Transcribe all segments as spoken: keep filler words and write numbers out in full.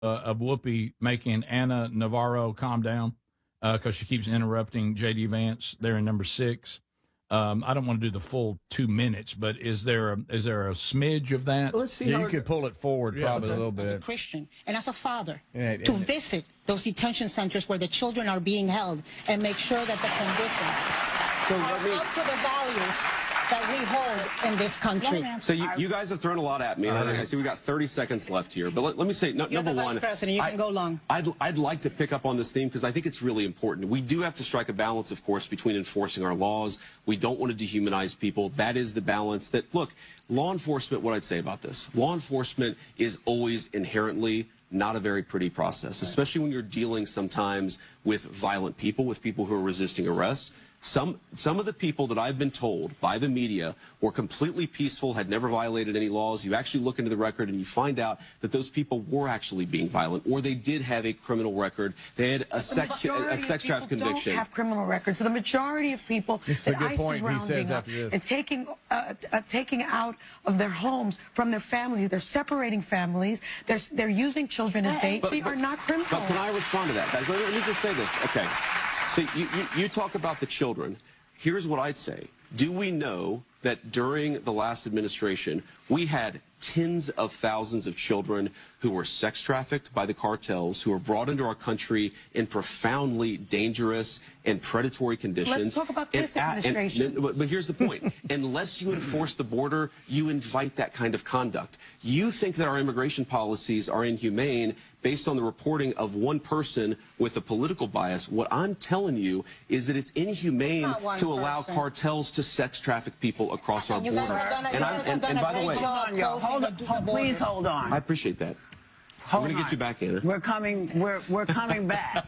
uh, of Whoopi making Anna Navarro calm down because uh, she keeps interrupting J D Vance. They're in number six. Um, I don't want to do the full two minutes, but is there a, is there a smidge of that? Let's see. Yeah, how you could pull it forward Yeah, probably okay. a little bit. As a Christian and as a father, Yeah, to and- visit those detention centers where the children are being held and make sure that the conditions So are let me. up to the values that we hold in this country. So you, you guys have thrown a lot at me, and I, I see we got thirty seconds left here. But let, let me say, no, You're number the vice one, president. You I, can go long. I'd, I'd like to pick up on this theme because I think it's really important. We do have to strike a balance, of course, between enforcing our laws. We don't want to dehumanize people. That is the balance that, look, law enforcement, what I'd say about this, law enforcement is always inherently not a very pretty process, especially when you're dealing sometimes with violent people, with people who are resisting arrest. Some, some of the people that I've been told by the media were completely peaceful, had never violated any laws. You actually look into the record and you find out that those people were actually being violent, or they did have a criminal record. They had a sex, a, a sex traffic conviction. Don't have criminal records. The majority of people This is a that good ICE point is he rounding says up after this. and taking, uh, uh, taking out of their homes from their families, they're separating families. They're they're using children as bait. But- They but- are not criminals. But can I respond to that, guys? Let me, let me just say this. Okay. So you, you, you talk about the children. Here's what I'd say. Do we know that during the last administration, we had tens of thousands of children who were sex trafficked by the cartels, who were brought into our country in profoundly dangerous and predatory conditions? Let's talk about this And- and- administration. but but here's the point. Unless you enforce the border, you invite that kind of conduct. You think that our immigration policies are inhumane based on the reporting of one person with a political bias. What I'm telling you is that it's inhumane Not one to allow person. cartels to sex traffic people across our And you guys border. have done a- you And, I'm- guys have and, done and a by the great way, job. on, yo. Closing Hold the- on. the Hold, please border. hold on. I appreciate that. Hold I'm going to on. get you back, Anna. We're coming. We're we're coming back.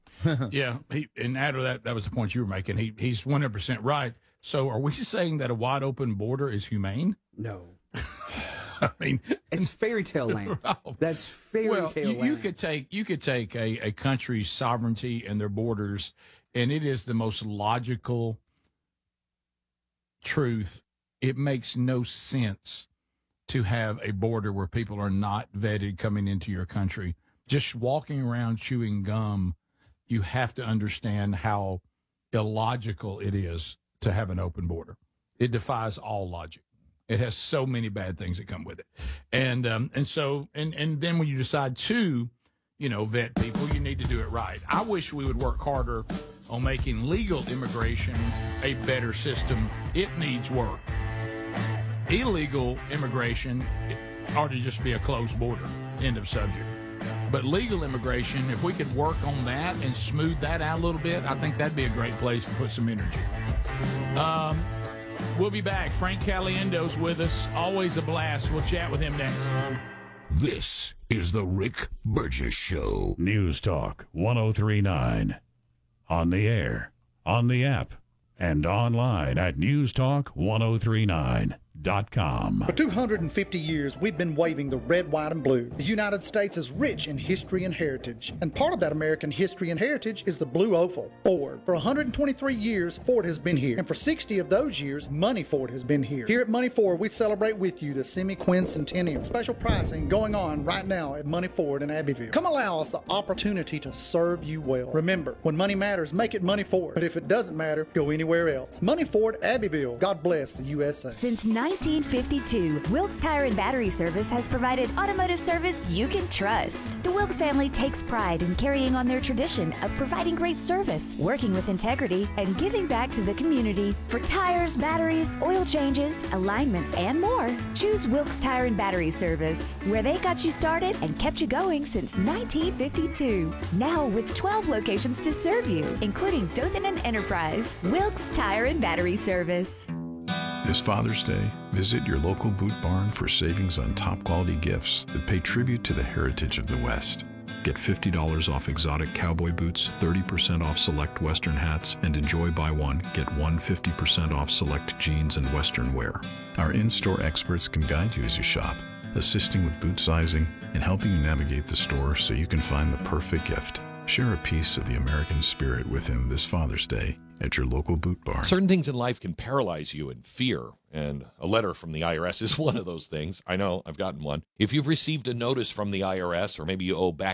Yeah, he, and out of that, that was the point you were making. He he's one hundred percent right. So, are we saying that a wide open border is humane? No. I mean, It's fairy tale land. Oh. That's fairy well, tale you, land. you could take you could take a, a country's sovereignty and their borders, and it is the most logical truth. It makes no sense to have a border where people are not vetted coming into your country. Just walking around chewing gum, you have to understand how illogical it is to have an open border. It defies all logic. It has so many bad things that come with it. And um, and so and, and then when you decide to, you know, vet people, you need to do it right. I wish we would work harder on making legal immigration a better system. It needs work. Illegal immigration ought to just be a closed border. End of subject. But legal immigration, if we could work on that and smooth that out a little bit, I think that'd be a great place to put some energy. Um, we'll be back. Frank Caliendo's with us. Always a blast. We'll chat with him next. This is the Rick Burgess Show. News Talk one oh three point nine. On the air, on the app, and online at news talk ten thirty-nine dot com. For two hundred fifty years, we've been waving the red, white, and blue. The United States is rich in history and heritage, and part of that American history and heritage is the blue oval, Ford. For one hundred twenty-three years, Ford has been here, and for sixty of those years, Money Ford has been here. Here at Money Ford, we celebrate with you the semi-quincentennial. Special pricing going on right now at Money Ford in Abbeville. Come allow us the opportunity to serve you well. Remember, when money matters, make it Money Ford. But if it doesn't matter, go anywhere else. Money Ford, Abbeville. God bless the U S A. Since nineteen fifty-two, Wilkes Tire and Battery Service has provided automotive service you can trust. The Wilkes family takes pride in carrying on their tradition of providing great service, working with integrity, and giving back to the community. For tires, batteries, oil changes, alignments, and more, choose Wilkes Tire and Battery Service, where they got you started and kept you going since nineteen fifty-two. Now with twelve locations to serve you, including Dothan and Enterprise. Wilkes Tire and Battery Service. This Father's Day, visit your local boot barn for savings on top quality gifts that pay tribute to the heritage of the West. Get fifty dollars off exotic cowboy boots, thirty percent off select Western hats, and enjoy buy one, get one fifty percent off select jeans and Western wear. Our in-store experts can guide you as you shop, assisting with boot sizing and helping you navigate the store so you can find the perfect gift. Share a piece of the American spirit with him this Father's Day at your local Boot Barn. Certain things in life can paralyze you in fear, and a letter from the I R S is one of those things. I know, I've gotten one. If you've received a notice from the I R S, or maybe you owe back